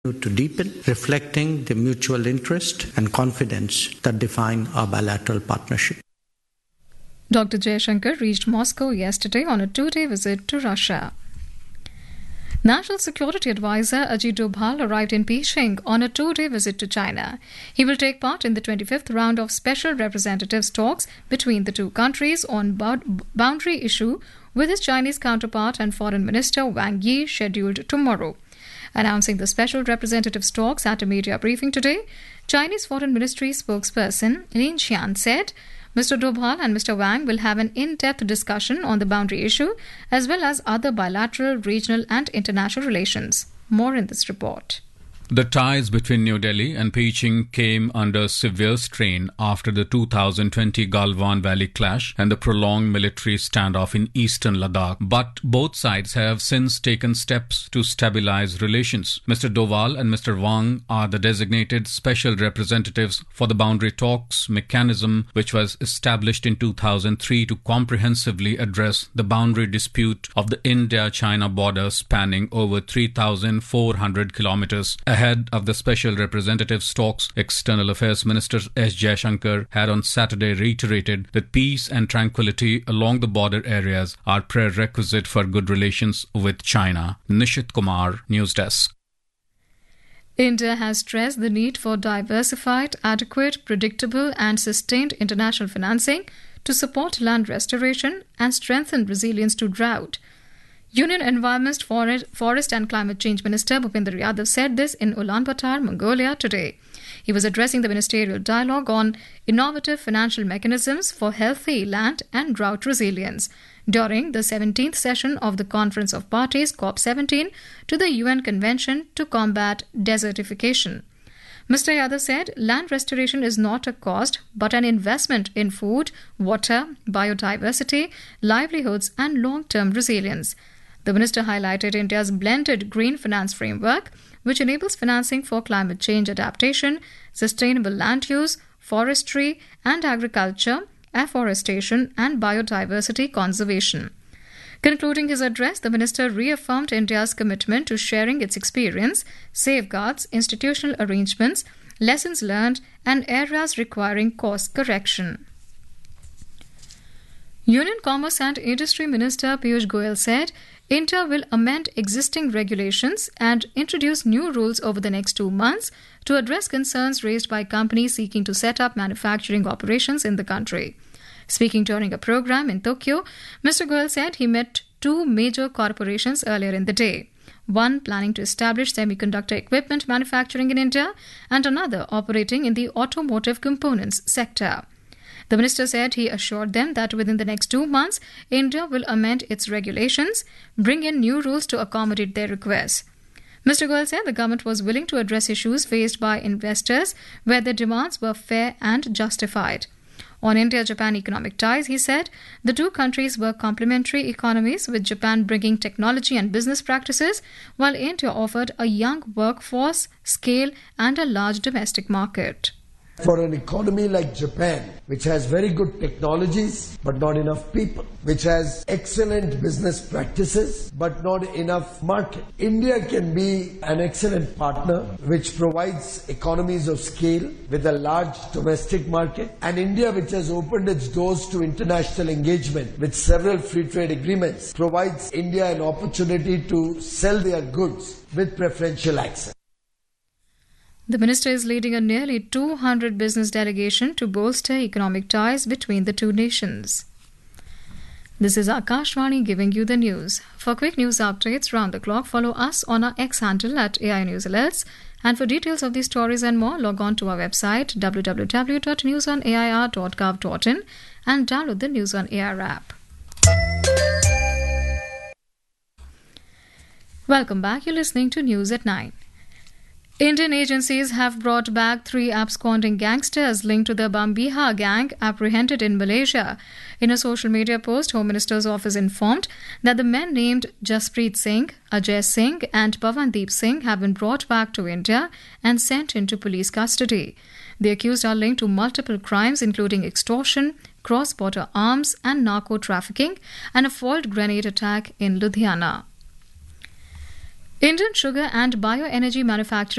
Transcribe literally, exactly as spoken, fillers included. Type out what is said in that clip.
to deepen, reflecting the mutual interest and confidence that define our bilateral partnership. Doctor Jaishankar reached Moscow yesterday on a two-day visit to Russia. National Security Advisor Ajit Doval arrived in Beijing on a two-day visit to China. He will take part in the twenty-fifth round of special representatives talks between the two countries on boundary issue with his Chinese counterpart and Foreign Minister Wang Yi scheduled tomorrow. Announcing the special representatives talks at a media briefing today, Chinese Foreign Ministry spokesperson Lin Xian said Mister Doval and Mister Wang will have an in-depth discussion on the boundary issue as well as other bilateral, regional and international relations. More in this report. The ties between New Delhi and Beijing came under severe strain after the two thousand twenty Galwan Valley clash and the prolonged military standoff in eastern Ladakh. But both sides have since taken steps to stabilize relations. Mister Doval and Mister Wang are the designated special representatives for the boundary talks mechanism, which was established in two thousand three to comprehensively address the boundary dispute of the India-China border spanning over three thousand four hundred kilometers. Ahead of the special representatives talks, External Affairs Minister S. Jaishankar had on Saturday reiterated that peace and tranquility along the border areas are prerequisite for good relations with China. Nishit Kumar, News Desk. India has stressed the need for diversified, adequate, predictable and sustained international financing to support land restoration and strengthen resilience to drought. Union Environment, Forest and Climate Change Minister Bhupender Yadav said this in Ulaanbaatar, Mongolia today. He was addressing the ministerial dialogue on innovative financial mechanisms for healthy land and drought resilience during the seventeenth session of the Conference of Parties COP seventeen to the U N Convention to Combat Desertification. Mister Yadav said land restoration is not a cost but an investment in food, water, biodiversity, livelihoods and long-term resilience. The minister highlighted India's blended green finance framework, which enables financing for climate change adaptation, sustainable land use, forestry and agriculture, afforestation and biodiversity conservation. Concluding his address, the minister reaffirmed India's commitment to sharing its experience, safeguards, institutional arrangements, lessons learned and areas requiring course correction. Union Commerce and Industry Minister Piyush Goyal said India will amend existing regulations and introduce new rules over the next two months to address concerns raised by companies seeking to set up manufacturing operations in the country. Speaking during a program in Tokyo, Mister Goyal said he met two major corporations earlier in the day, one planning to establish semiconductor equipment manufacturing in India and another operating in the automotive components sector. The minister said he assured them that within the next two months, India will amend its regulations, bring in new rules to accommodate their requests. Mister Goyal said the government was willing to address issues faced by investors where their demands were fair and justified. On India-Japan economic ties, he said the two countries were complementary economies, with Japan bringing technology and business practices, while India offered a young workforce, scale and a large domestic market. For an economy like Japan, which has very good technologies but not enough people, which has excellent business practices but not enough market, India can be an excellent partner which provides economies of scale with a large domestic market, and India, which has opened its doors to international engagement with several free trade agreements, provides India an opportunity to sell their goods with preferential access. The minister is leading a nearly two hundred business delegation to bolster economic ties between the two nations. This is Akashvani giving you the news. For quick news updates round the clock, follow us on our X handle at A I News Alerts. And for details of these stories and more, log on to our website w w w dot news on a i r dot gov dot in and download the News on A I R app. Welcome back. You're listening to News at nine. Indian agencies have brought back three absconding gangsters linked to the Bambiha gang apprehended in Malaysia. In a social media post, Home Minister's office informed that the men named Jaspreet Singh, Ajay Singh and Pavandeep Singh have been brought back to India and sent into police custody. The accused are linked to multiple crimes including extortion, cross-border arms and narco-trafficking and a foiled grenade attack in Ludhiana. Indian sugar and bioenergy manufacturing